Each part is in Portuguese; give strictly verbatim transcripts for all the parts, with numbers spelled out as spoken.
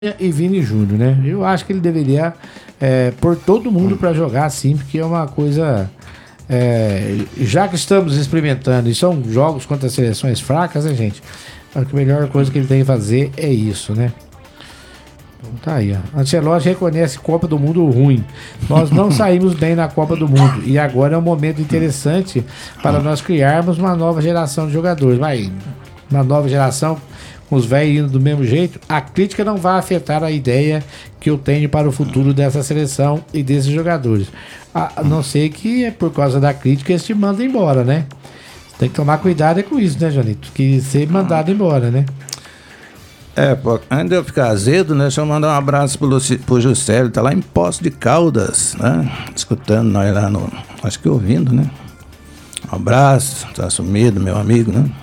e Vini Júnior, né? Eu acho que ele deveria é, pôr todo mundo para jogar assim, porque é uma coisa. É, já que estamos experimentando, e são jogos contra seleções fracas, né, gente? Acho que a melhor coisa que ele tem que fazer é isso, né? Então tá aí, ó. Ancelotti reconhece Copa do Mundo ruim. Nós não saímos bem na Copa do Mundo e agora é um momento interessante para nós criarmos uma nova geração de jogadores. Vai, uma nova geração com os velhos indo do mesmo jeito, a crítica não vai afetar a ideia que eu tenho para o futuro dessa seleção e desses jogadores. A não ser que é por causa da crítica eles te mandam embora, né? Tem que tomar cuidado é com isso, né, Jonito? Que ser mandado embora, né? É, pô, antes de eu ficar azedo, né? Deixa eu mandar um abraço pro, Luci, pro Juscelio, tá lá em Poços de Caldas, né? Escutando nós lá no. Acho que ouvindo, né? Um abraço, tá sumido, meu amigo, né?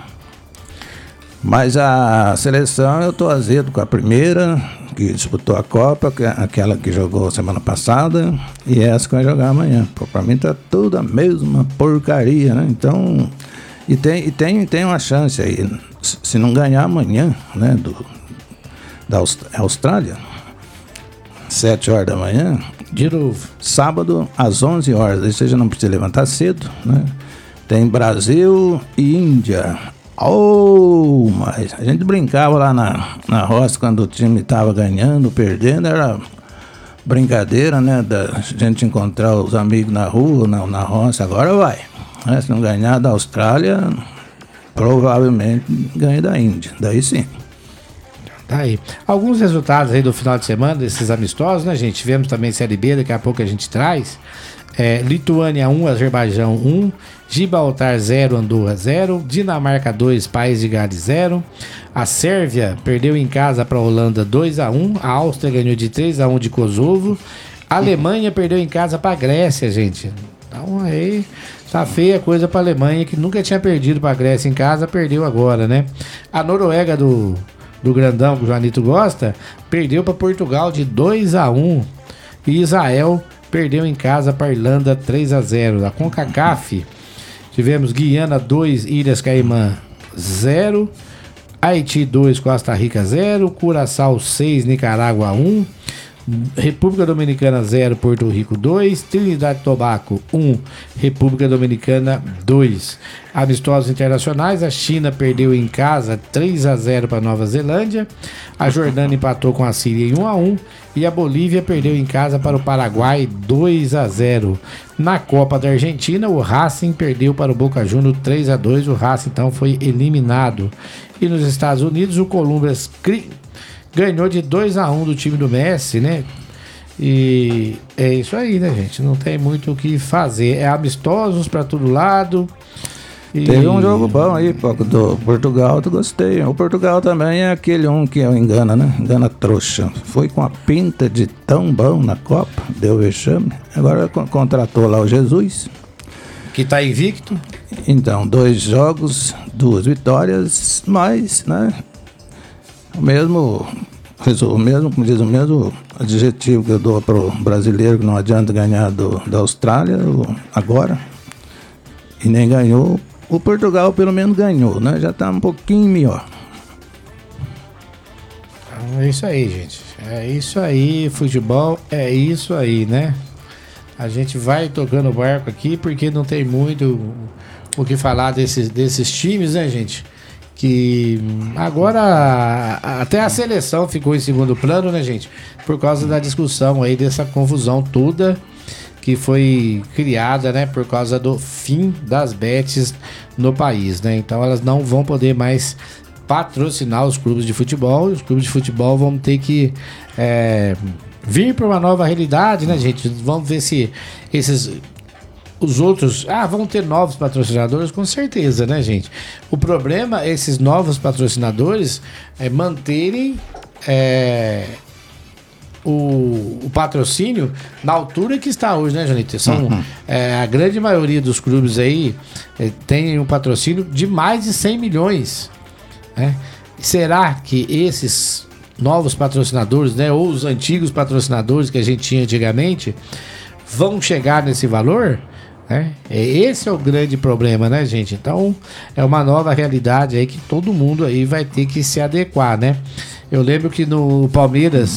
Mas a seleção, eu tô azedo com a primeira, que disputou a Copa, que é aquela que jogou semana passada, e essa que vai jogar amanhã. Pô, pra mim tá tudo a mesma porcaria, né? Então, e tem, e tem, tem uma chance aí, se não ganhar amanhã, né, do, da Austrália, sete horas da manhã, de novo, sábado às onze horas, aí você já não precisa levantar cedo, né? Tem Brasil e Índia. Oh, mas a gente brincava lá na, na roça quando o time tava ganhando, perdendo, era brincadeira, né? Da gente encontrar os amigos na rua, na, na roça. Agora vai, né? Se não ganhar da Austrália, provavelmente ganha da Índia, daí sim. Tá aí. Alguns resultados aí do final de semana, desses amistosos, né, gente? Tivemos também Série B, daqui a pouco a gente traz. É, Lituânia um, Azerbaijão um, Gibraltar zero, Andorra zero, Dinamarca dois, País de Gales zero, a Sérvia perdeu em casa para a Holanda dois a um, a Áustria ganhou de três a um de Kosovo, a Alemanha perdeu em casa para a Grécia, gente. Então aí tá feia a coisa para a Alemanha, que nunca tinha perdido para a Grécia em casa, perdeu agora, né? A Noruega do, do grandão que o Joanito gosta, perdeu para Portugal de dois a um, e Israel perdeu em casa para a Irlanda três a zero. A CONCACAF tivemos Guiana dois, Ilhas Caimã zero, Haiti dois, Costa Rica zero, Curaçao seis, Nicarágua um, República Dominicana zero, Porto Rico dois, Trinidade e Tobago um, República Dominicana dois. Amistosos internacionais, a China perdeu em casa três a zero para Nova Zelândia, a Jordânia empatou com a Síria em um a um e a Bolívia perdeu em casa para o Paraguai dois a zero. Na Copa da Argentina, o Racing perdeu para o Boca Juniors três a dois, o Racing então foi eliminado. E nos Estados Unidos, o Columbus Cri- ganhou de dois a um do time do Messi, né? E é isso aí, né, gente? Não tem muito o que fazer. É amistosos para todo lado. E... Teve um jogo bom aí, pouco do Portugal, eu gostei. O Portugal também é aquele um que engana, né? Engana trouxa. Foi com a pinta de tão bom na Copa, deu vexame. Agora contratou lá o Jesus, que tá invicto. Então, dois jogos, duas vitórias, mas, né? O mesmo, o mesmo, como diz, o mesmo adjetivo que eu dou pro brasileiro, que não adianta ganhar do, da Austrália agora, e nem ganhou. O Portugal pelo menos ganhou, né? Já tá um pouquinho melhor. É isso aí, gente. É isso aí, futebol é isso aí, né? A gente vai tocando o barco aqui porque não tem muito o que falar desses, desses times, né, gente? Que agora até a seleção ficou em segundo plano, né, gente? Por causa da discussão aí, dessa confusão toda que foi criada, né, por causa do fim das bets no país, né? Então elas não vão poder mais patrocinar os clubes de futebol, e os clubes de futebol vão ter que é, vir para uma nova realidade, né, gente? Vamos ver se esses os outros, ah, vão ter novos patrocinadores, com certeza, né, gente? O problema é esses novos patrocinadores é manterem é, O, o patrocínio na altura que está hoje, né, Janito? São, uhum. é, a grande maioria dos clubes aí é, tem um patrocínio de mais de cem milhões, né? Será que esses novos patrocinadores, né, ou os antigos patrocinadores que a gente tinha antigamente, vão chegar nesse valor? Né? Esse é o grande problema, né, gente? Então é uma nova realidade aí que todo mundo aí vai ter que se adequar, né? Eu lembro que no Palmeiras